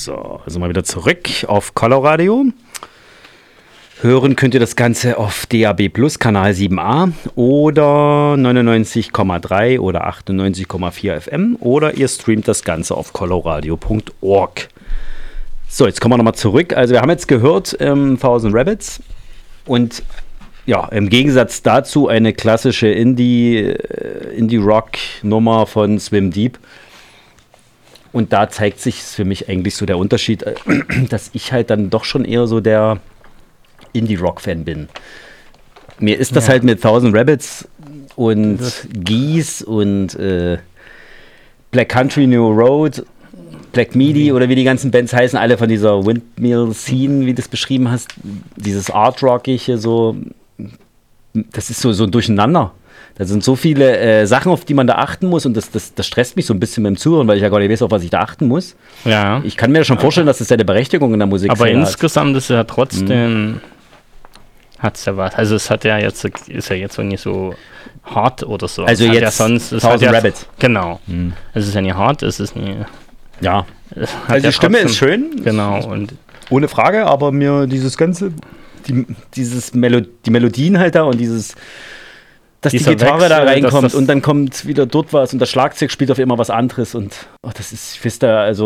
So, also mal wieder zurück auf Coloradio. Hören könnt ihr das Ganze auf DAB Plus Kanal 7a oder 99,3 oder 98,4 FM oder ihr streamt das Ganze auf coloradio.org. So, jetzt kommen wir nochmal zurück. Also wir haben jetzt gehört Thousand Rabbits und ja, im Gegensatz dazu eine klassische Indie-Rock-Nummer von Swim Deep. Und da zeigt sich für mich eigentlich so der Unterschied, dass ich halt dann doch schon eher so der Indie-Rock-Fan bin. Mir ist das halt mit Thousand Rabbits und Geese und Black Country New Road, Black Midi oder wie die ganzen Bands heißen, alle von dieser Windmill-Scene, wie du es beschrieben hast, dieses Art-Rockige so, das ist so ein Durcheinander. Da sind so viele Sachen, auf die man da achten muss und das stresst mich so ein bisschen beim Zuhören, weil ich ja gar nicht weiß, auf was ich da achten muss. Ja. Ich kann mir schon vorstellen, dass das ja eine Berechtigung in der Musik aber insgesamt ist ja trotzdem, hat es ja was. Also es hat ja jetzt, ist ja jetzt nicht so hart oder so. Also es jetzt ja sonst, es Thousand Rabbits. Genau. Es ist ja nicht hart, es ist nie... Ja. Also die Stimme ist schön. Genau. Und ohne Frage, aber mir dieses Ganze, die Melodien halt da und dieses, dass die Gitarre Wechsel, da reinkommt und dann kommt wieder dort was und das Schlagzeug spielt auf immer was anderes und das ist, ich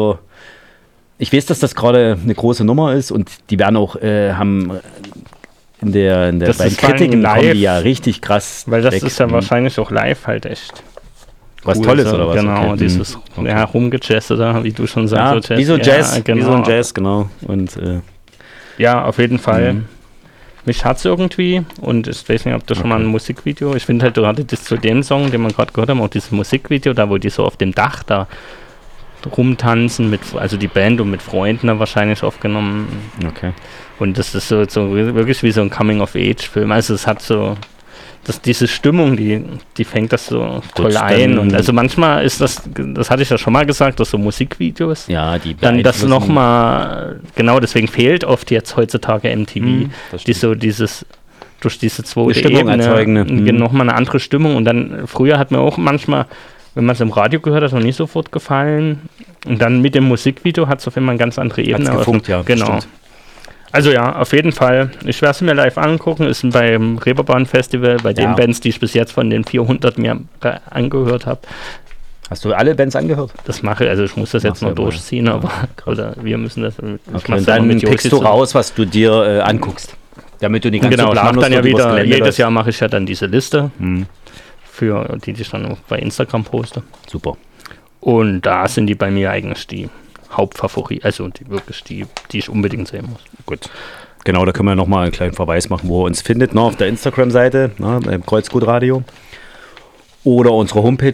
weiß, dass das gerade eine große Nummer ist und die werden auch, haben in der bei Kritiken kommen die ja richtig krass. Weil das ist ja wahrscheinlich auch live halt echt. Was cool Tolles oder was? Genau, dieses rumgejazzt oder wie du schon sagst. Ja, wie so Jazz, wie so ein Jazz, genau. Und, ja, auf jeden Fall. Mich hat's irgendwie und ich weiß nicht, ob du schon mal ein Musikvideo, ich finde halt gerade das zu dem Song, den wir gerade gehört haben, auch dieses Musikvideo, da wo die so auf dem Dach da rumtanzen, also die Band und mit Freunden da wahrscheinlich aufgenommen. Okay. Und das ist so wirklich wie so ein Coming-of-Age-Film, also es hat so... diese Stimmung, die fängt das so toll ein. Und also manchmal ist das hatte ich ja schon mal gesagt, dass so Musikvideos, die dann das nochmal, genau deswegen fehlt oft jetzt heutzutage MTV, die so durch diese zweite Ebene nochmal eine andere Stimmung. Und dann früher hat mir auch manchmal, wenn man es im Radio gehört hat, noch nicht sofort gefallen. Und dann mit dem Musikvideo hat es auf einmal eine ganz andere Ebene. Hat's gefunkt, ja. Genau. Stimmt. Also ja, auf jeden Fall. Ich werde es mir live angucken. Ist beim Reeperbahn-Festival, bei den Bands, die ich bis jetzt von den 400 mir angehört habe. Hast du alle Bands angehört? Das mache ich, also ich muss das jetzt noch durchziehen, aber oder wir müssen das. Okay, und dann pickst du raus, was du dir anguckst. Damit du die ganze Genau, ich mache dann ja wieder, jedes Jahr mache ich ja dann diese Liste, für die ich dann auch bei Instagram poste. Super. Und da sind die bei mir eigentlich die Hauptfavorit, also die ich unbedingt sehen muss. Gut. Genau, da können wir nochmal einen kleinen Verweis machen, wo ihr uns findet, auf der Instagram-Seite, Kreuzgutradio. Oder unsere Homepage,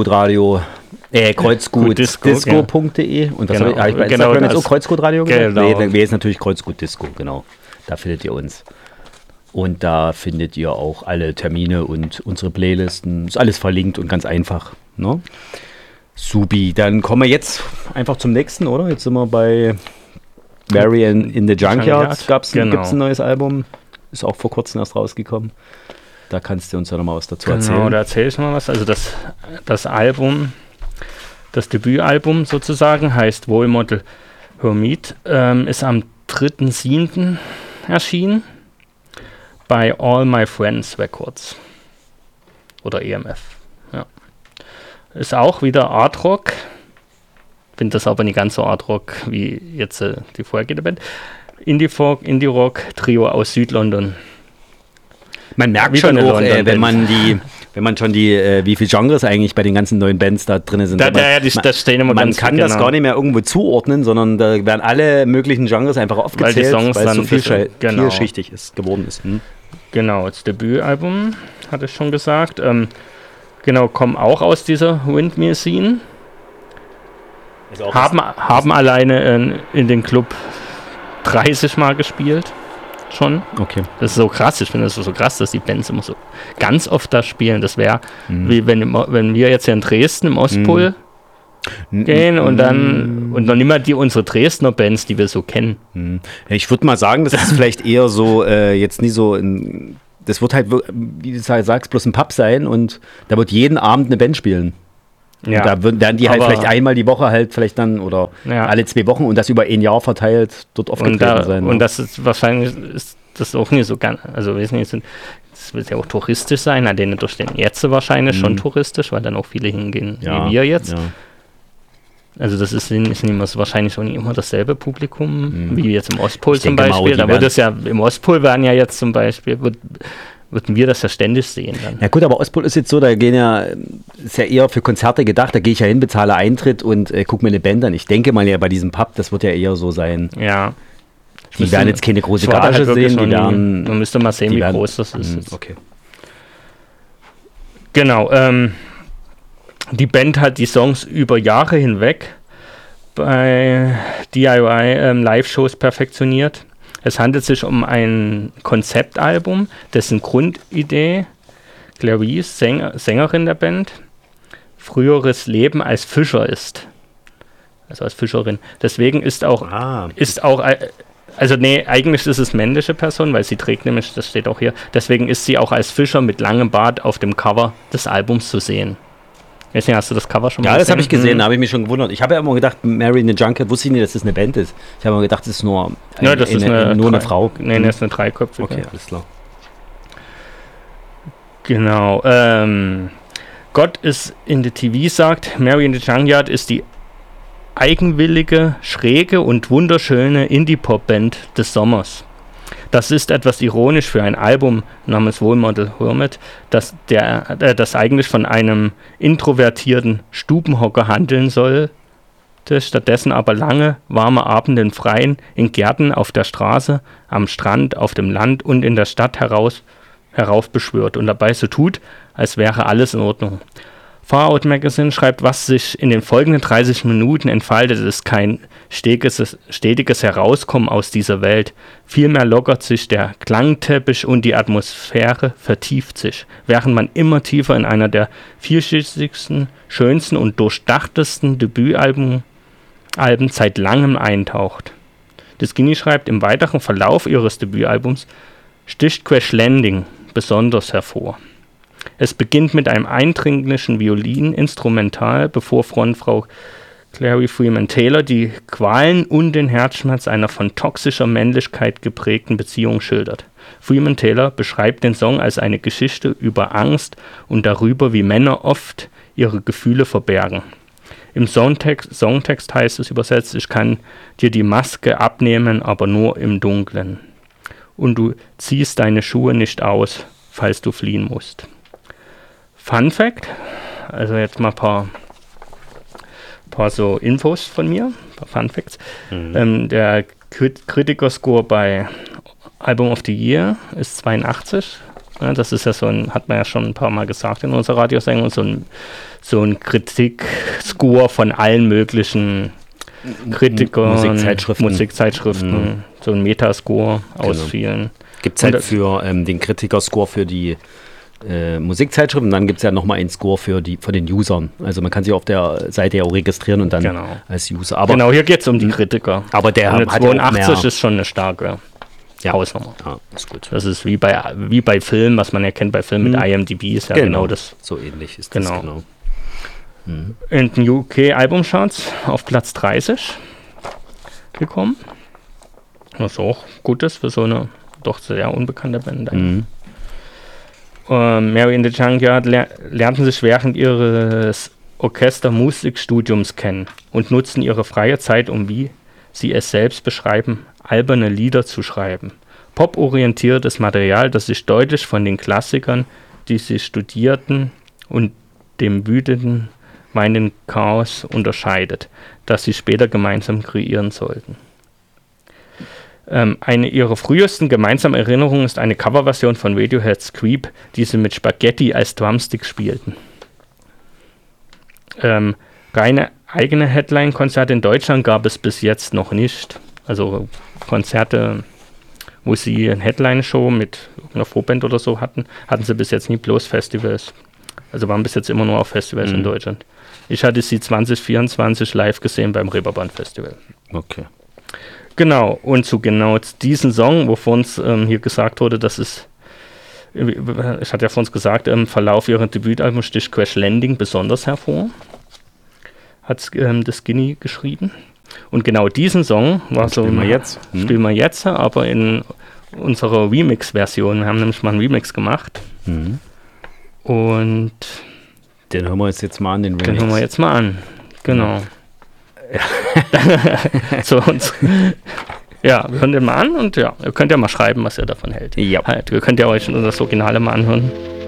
kreuzgutdisco.de. Und das habe ich bei Instagram jetzt auch Kreuzgutradio gesagt? Genau. Nee, wir ist natürlich Kreuzgutdisco, genau. Da findet ihr uns. Und da findet ihr auch alle Termine und unsere Playlisten. Ist alles verlinkt und ganz einfach. Ne? Supi, dann kommen wir jetzt einfach zum nächsten, oder? Jetzt sind wir bei Mary in the Junkyard. Gibt's ein neues Album. Ist auch vor kurzem erst rausgekommen. Da kannst du uns ja nochmal was dazu erzählen. Genau, da erzähle ich mal was. Also das Album, das Debütalbum sozusagen, heißt Role Model Hermit, ist am 3.7. erschienen bei All My Friends Records. Oder EMF. Ja. Ist auch wieder Art Rock. Finde das aber nicht ganz so Art Rock wie jetzt die vorhergehende Band. Indie Folk, Indie Rock Trio aus Südlondon. Man merkt schon auch, wenn man schon wie viele Genres eigentlich bei den ganzen neuen Bands da drin sind. Das stehen immer man kann das gar nicht mehr irgendwo zuordnen, sondern da werden alle möglichen Genres einfach aufgezählt, weil es so vielschichtig geworden ist. Genau, das Debütalbum, hatte ich schon gesagt. Genau, kommen auch aus dieser Windmill-Scene. Haben alleine in den Club 30 Mal gespielt. Schon. Okay. Das ist so krass. Ich finde das so krass, dass die Bands immer so ganz oft da spielen. Das wäre, wie wenn wir jetzt hier in Dresden im Ostpol gehen und dann nicht mal unsere Dresdner Bands, die wir so kennen. Ich würde mal sagen, das ist vielleicht eher so, jetzt nie so das wird halt, wie du sagst, bloß ein Pub sein und da wird jeden Abend eine Band spielen. Ja. Und da werden die halt vielleicht einmal die Woche halt vielleicht dann oder alle 2 Wochen und das über ein Jahr verteilt dort aufgetreten sein. Und das ist wahrscheinlich ist das auch nicht so ganz, also weiß nicht, das wird ja auch touristisch sein, an denen durchstehen jetzt wahrscheinlich schon touristisch, weil dann auch viele hingehen wie wir jetzt. Ja. Also das ist wahrscheinlich auch nicht immer dasselbe Publikum wie jetzt im Ostpol zum Beispiel. Da wird es ja, im Ostpol werden ja jetzt zum Beispiel, würden wir das ja ständig sehen dann. Ja gut, aber Ostpol ist jetzt so, da ist ja eher für Konzerte gedacht, da gehe ich ja hin, bezahle Eintritt und gucke mir eine Band an. Ich denke mal ja bei diesem Pub, das wird ja eher so sein. Ja. Die werden jetzt keine große Gage halt sehen. Man müsste mal sehen, wie groß das ist. Okay. Genau, die Band hat die Songs über Jahre hinweg bei DIY Live-Shows perfektioniert. Es handelt sich um ein Konzeptalbum, dessen Grundidee Clarice, Sängerin der Band, früheres Leben als Fischer ist. Also als Fischerin. Deswegen eigentlich ist es männliche Person, weil sie trägt nämlich, das steht auch hier, deswegen ist sie auch als Fischer mit langem Bart auf dem Cover des Albums zu sehen. Weiß nicht, hast du das Cover schon mal gesehen? Ja, das habe ich gesehen, da habe ich mich schon gewundert. Ich habe ja immer gedacht, Mary the Junket, wusste ich nicht, dass das eine Band ist. Ich habe immer gedacht, das ist nur eine Frau. Nee, das ist eine dreiköpfige. Okay, alles klar. Genau. Gott ist in the TV sagt, Mary in the Junkyard ist die eigenwillige, schräge und wunderschöne Indie-Pop-Band des Sommers. Das ist etwas ironisch für ein Album namens Role Model Hermit, das eigentlich von einem introvertierten Stubenhocker handeln sollte, stattdessen aber lange, warme Abende im Freien, in Gärten, auf der Straße, am Strand, auf dem Land und in der Stadt heraufbeschwört und dabei so tut, als wäre alles in Ordnung. Far Out Magazine schreibt, was sich in den folgenden 30 Minuten entfaltet, ist kein stetiges Herauskommen aus dieser Welt. Vielmehr lockert sich der Klangteppich und die Atmosphäre vertieft sich, während man immer tiefer in einer der vielschichtigsten, schönsten und durchdachtesten Debütalben seit langem eintaucht. Skinny schreibt, im weiteren Verlauf ihres Debütalbums sticht Crash Landing besonders hervor. Es beginnt mit einem eindringlichen Violin-Instrumental, bevor Frontfrau Clary Freeman Taylor die Qualen und den Herzschmerz einer von toxischer Männlichkeit geprägten Beziehung schildert. Freeman Taylor beschreibt den Song als eine Geschichte über Angst und darüber, wie Männer oft ihre Gefühle verbergen. Im Songtext heißt es übersetzt, ich kann dir die Maske abnehmen, aber nur im Dunkeln. Und du ziehst deine Schuhe nicht aus, falls du fliehen musst. Fun Fact, also jetzt mal ein paar so Infos von mir, ein paar Fun Facts. Der Kritiker-Score bei Album of the Year ist 82. Ja, das ist ja hat man ja schon ein paar Mal gesagt in unserer Radiosendung, so ein Kritik-Score von allen möglichen Kritikern, Musikzeitschriften, so ein Metascore aus vielen. Gibt es halt für den Kritiker-Score für die Musikzeitschrift und dann gibt es ja nochmal einen Score von den Usern. Also man kann sich auf der Seite ja auch registrieren und dann als User. Aber genau, hier geht es um die Kritiker. Aber der hat 82 ist schon eine starke Hausnummer. Ja, ist gut. Das ist wie bei Filmen, was man erkennt bei Filmen mit IMDb, ist ja genau das. So ähnlich ist das genau. In den UK Albumcharts auf Platz 30 gekommen. Was auch gut ist für so eine doch sehr unbekannte Band. Mary in the Junkyard lernten sich während ihres Orchestermusikstudiums kennen und nutzten ihre freie Zeit, um, wie sie es selbst beschreiben, alberne Lieder zu schreiben. Pop-orientiertes Material, das sich deutlich von den Klassikern, die sie studierten, und dem wütenden, weinenden Chaos unterscheidet, das sie später gemeinsam kreieren sollten. Eine ihrer frühesten gemeinsamen Erinnerungen ist eine Coverversion von Radiohead's Creep, die sie mit Spaghetti als Drumstick spielten. Reine eigene Headline-Konzerte in Deutschland gab es bis jetzt noch nicht. Also Konzerte, wo sie eine Headline-Show mit einer Vorband oder so hatten sie bis jetzt nie, bloß Festivals. Also waren bis jetzt immer nur auf Festivals in Deutschland. Ich hatte sie 2024 live gesehen beim Reeperbahn Festival. Okay. Genau, und zu genau diesem Song, wovon es hier gesagt wurde, dass es, ich hatte ja von uns gesagt, im Verlauf ihrer Debütalbum sticht Crash Landing besonders hervor. hat das Skinny geschrieben. Und genau diesen Song war so. Spielen wir jetzt. Spielen wir jetzt, aber in unserer Remix-Version. Wir haben nämlich mal einen Remix gemacht. Und den hören wir uns jetzt mal an, den Remix. Den hören wir jetzt mal an. Genau. So, ja, wir hören den mal an und ja, ihr könnt ja mal schreiben, was ihr davon hält. Ja. Halt, ihr könnt ja euch das Originale mal anhören.